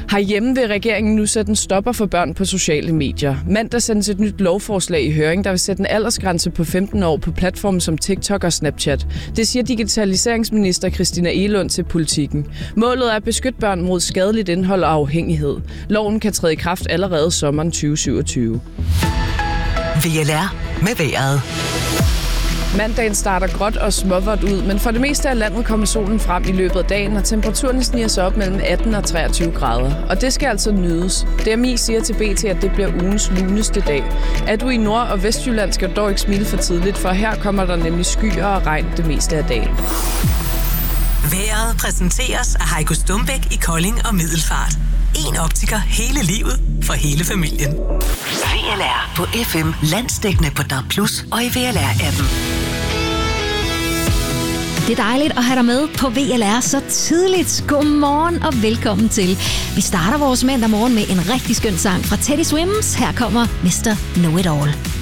Herhjemme vil regeringen nu sætte en stopper for børn på sociale medier. Mandag sendes et nyt lovforslag i høring, der vil sætte en aldersgrænse på 15 år på platforme som TikTok og Snapchat. Det siger digitaliseringsminister Christina Egelund til Politiken. Målet er at beskytte børn mod skadeligt indhold og afhængighed. Loven kan træde i kraft allerede sommeren 2027. VLR med vejret. Mandagen starter gråt og småvådt ud, men for det meste af landet kommer solen frem i løbet af dagen, og temperaturen sniger sig op mellem 18 og 23 grader. Og det skal altså nydes. DMI siger til BT, at det bliver ugens luneste dag. Er du i Nord- og Vestjylland, skal du dog ikke smile for tidligt, for her kommer der nemlig skyer og regn det meste af dagen. Vejret præsenteres af Heiko Stumbæk i Kolding og Middelfart. En optiker hele livet for hele familien. VLR på FM, landsdækkende på DAB+ og i VLR-appen. Det er dejligt at have dig med på VLR så tidligt. Godmorgen og velkommen til. Vi starter vores mandag morgen med en rigtig skøn sang fra Teddy Swims. Her kommer Mr. Know It All.